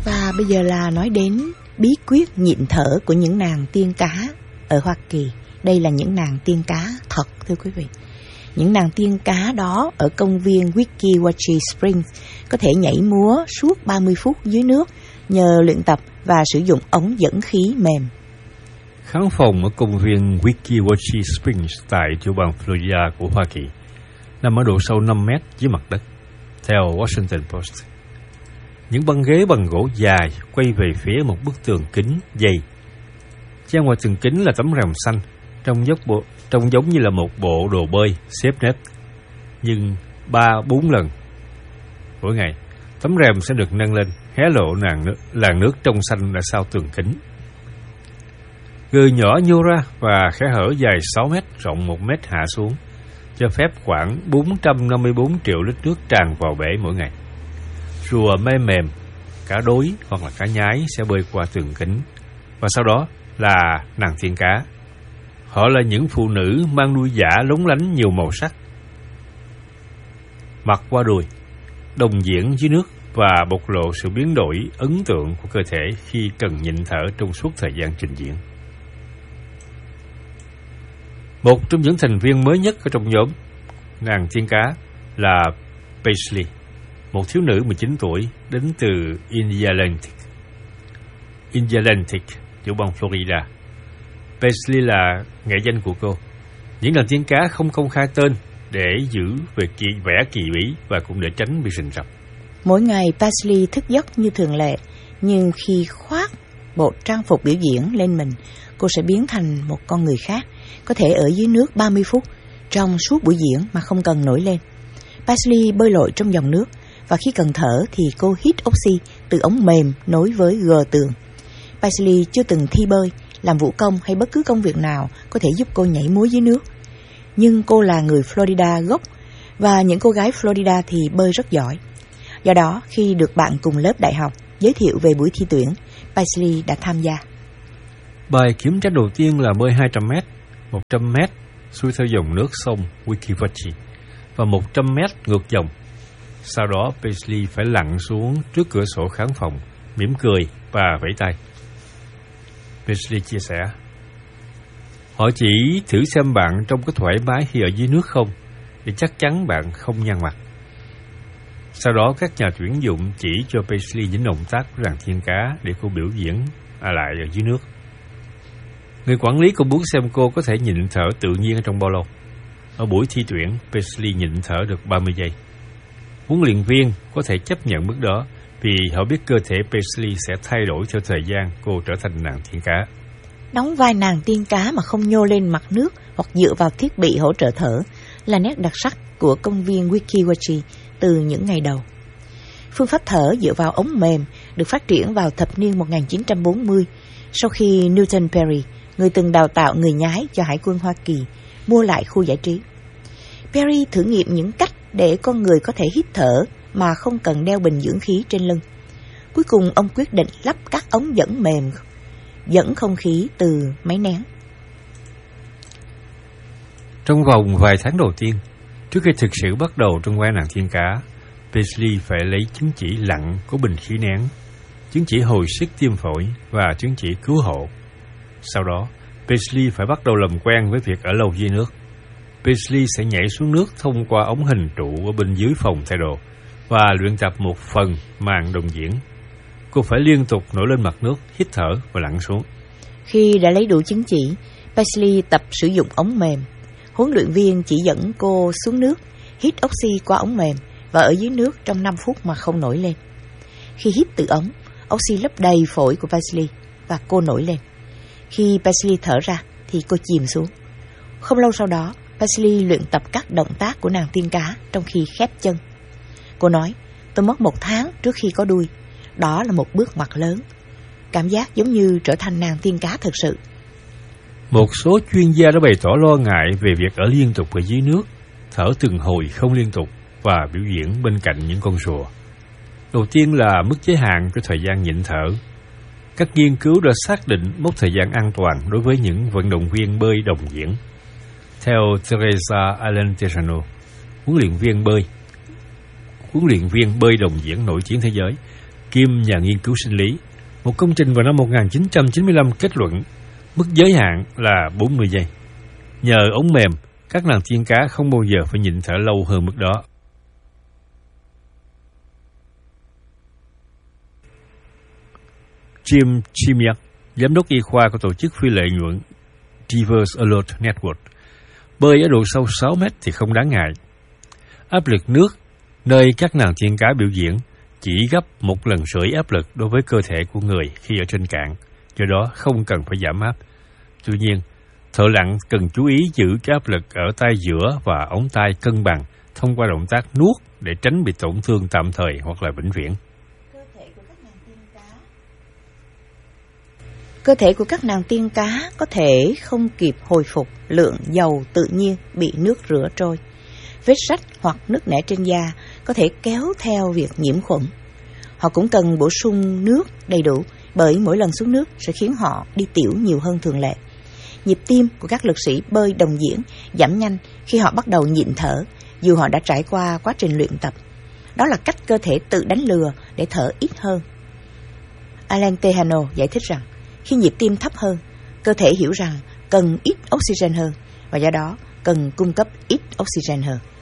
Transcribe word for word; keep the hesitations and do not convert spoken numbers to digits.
Và bây giờ là nói đến bí quyết nhịn thở của những nàng tiên cá ở Hoa Kỳ. Đây là những nàng tiên cá thật, thưa quý vị. Những nàng tiên cá đó ở công viên Weeki Springs có thể nhảy múa suốt ba mươi phút dưới nước nhờ luyện tập và sử dụng ống dẫn khí mềm. Khán phòng ở công viên Weeki Springs tại tiểu bang Florida của Hoa Kỳ nằm ở độ sâu năm mét dưới mặt đất, theo Washington Post. Những băng ghế bằng gỗ dài quay về phía một bức tường kính dày. Che ngoài tường kính là tấm rèm xanh, trông dốc bộ, trông giống như là một bộ đồ bơi xếp nếp, nhưng ba bốn lần mỗi ngày. Tấm rèm sẽ được nâng lên, hé lộ làn nước, làn nước trong xanh ở sau tường kính. Gờ nhỏ nhô ra và khe hở dài sáu mét, rộng một mét hạ xuống, cho phép khoảng bốn trăm năm mươi bốn triệu lít nước tràn vào bể mỗi ngày. Rùa mê mềm, cá đối hoặc là cá nhái sẽ bơi qua tường kính, và sau đó là nàng tiên cá. Họ là những phụ nữ mang đuôi giả lóng lánh nhiều màu sắc, mặt qua đùi, đồng diễn dưới nước và bộc lộ sự biến đổi ấn tượng của cơ thể khi cần nhịn thở trong suốt thời gian trình diễn. Một trong những thành viên mới nhất ở trong nhóm nàng tiên cá là Paisley, một thiếu nữ mười chín tuổi đến từ Indialantic, Indialantic, tiểu bang Florida. Paisley là nghệ danh của cô. Những nàng tiên cá không công khai tên để giữ về kỳ vẻ kỳ bí và cũng để tránh bị rình rập. Mỗi ngày Paisley thức giấc như thường lệ, nhưng khi khoác bộ trang phục biểu diễn lên mình, cô sẽ biến thành một con người khác, có thể ở dưới nước ba mươi phút trong suốt buổi diễn mà không cần nổi lên. Paisley bơi lội trong dòng nước, và khi cần thở thì cô hít oxy từ ống mềm nối với gờ tường. Paisley chưa từng thi bơi, làm vũ công hay bất cứ công việc nào có thể giúp cô nhảy múa dưới nước. Nhưng cô là người Florida gốc, và những cô gái Florida thì bơi rất giỏi. Do đó, khi được bạn cùng lớp đại học giới thiệu về buổi thi tuyển, Paisley đã tham gia. Bài kiểm tra đầu tiên là bơi hai trăm mét, một trăm mét xuôi theo dòng nước sông Weeki và một trăm mét ngược dòng. Sau đó, Paisley phải lặn xuống trước cửa sổ khán phòng, mỉm cười và vẫy tay. Paisley chia sẻ, họ chỉ thử xem bạn trông có thoải mái khi ở dưới nước không, để chắc chắn bạn không nhăn mặt. Sau đó, các nhà tuyển dụng chỉ cho Paisley những động tác của nàng tiên cá để cô biểu diễn à lại ở dưới nước. Người quản lý cũng muốn xem cô có thể nhịn thở tự nhiên ở trong bao lâu. Ở buổi thi tuyển, Paisley nhịn thở được ba mươi giây. Huấn luyện viên có thể chấp nhận mức đó vì họ biết cơ thể Paisley sẽ thay đổi theo thời gian cô trở thành nàng tiên cá. Đóng vai nàng tiên cá mà không nhô lên mặt nước hoặc dựa vào thiết bị hỗ trợ thở là nét đặc sắc của công viên Weeki từ những ngày đầu. Phương pháp thở dựa vào ống mềm được phát triển vào thập niên một nghìn chín trăm bốn mươi sau khi Newton Perry, người từng đào tạo người nhái cho Hải quân Hoa Kỳ, mua lại khu giải trí. Perry thử nghiệm những cách để con người có thể hít thở mà không cần đeo bình dưỡng khí trên lưng. Cuối cùng ông quyết định lắp các ống dẫn mềm dẫn không khí từ máy nén. Trong vòng vài tháng đầu tiên, trước khi thực sự bắt đầu trong vai nàng tiên cá, Paisley phải lấy chứng chỉ lặn có bình khí nén, chứng chỉ hồi sức tim phổi và chứng chỉ cứu hộ. Sau đó, Paisley phải bắt đầu làm quen với việc ở lâu dưới nước. Paisley sẽ nhảy xuống nước thông qua ống hình trụ ở bên dưới phòng thay đồ và luyện tập một phần màn đồng diễn. Cô phải liên tục nổi lên mặt nước, hít thở và lặn xuống. Khi đã lấy đủ chứng chỉ, Paisley tập sử dụng ống mềm. Huấn luyện viên chỉ dẫn cô xuống nước, hít oxy qua ống mềm và ở dưới nước trong năm phút mà không nổi lên. Khi hít từ ống, oxy lấp đầy phổi của Paisley và cô nổi lên. Khi Paisley thở ra thì cô chìm xuống. Không lâu sau đó, Paisley luyện tập các động tác của nàng tiên cá trong khi khép chân. Cô nói, tôi mất một tháng trước khi có đuôi. Đó là một bước ngoặt lớn. Cảm giác giống như trở thành nàng tiên cá thực sự. Một số chuyên gia đã bày tỏ lo ngại về việc ở liên tục ở dưới nước, thở từng hồi không liên tục và biểu diễn bên cạnh những con rùa. Đầu tiên là mức giới hạn của thời gian nhịn thở. Các nghiên cứu đã xác định mốc thời gian an toàn đối với những vận động viên bơi đồng diễn. Theo Teresa Alentejano, huấn luyện viên bơi, huấn luyện viên bơi đồng diễn nổi tiếng thế giới, Kim, nhà nghiên cứu sinh lý, một công trình vào năm một nghìn chín trăm chín mươi lăm kết luận mức giới hạn là bốn mươi giây. Nhờ ống mềm, các nàng tiên cá không bao giờ phải nhịn thở lâu hơn mức đó. Jim Chimiak, giám đốc y khoa của tổ chức phi lợi nhuận Divers Alert Network, bơi ở độ sâu sáu mét thì không đáng ngại. Áp lực nước nơi các nàng tiên cá biểu diễn chỉ gấp một lần rưỡi áp lực đối với cơ thể của người khi ở trên cạn, do đó không cần phải giảm áp. Tuy nhiên, thợ lặn cần chú ý giữ cái áp lực ở tay giữa và ống tay cân bằng thông qua động tác nuốt để tránh bị tổn thương tạm thời hoặc là vĩnh viễn. Cơ thể của các nàng tiên cá có thể không kịp hồi phục lượng dầu tự nhiên bị nước rửa trôi. Vết rách hoặc nứt nẻ trên da có thể kéo theo việc nhiễm khuẩn. Họ cũng cần bổ sung nước đầy đủ, bởi mỗi lần xuống nước sẽ khiến họ đi tiểu nhiều hơn thường lệ. Nhịp tim của các lực sĩ bơi đồng diễn giảm nhanh khi họ bắt đầu nhịn thở, dù họ đã trải qua quá trình luyện tập. Đó là cách cơ thể tự đánh lừa để thở ít hơn. Alain Tejano giải thích rằng, khi nhịp tim thấp hơn, cơ thể hiểu rằng cần ít oxygen hơn và do đó cần cung cấp ít oxygen hơn.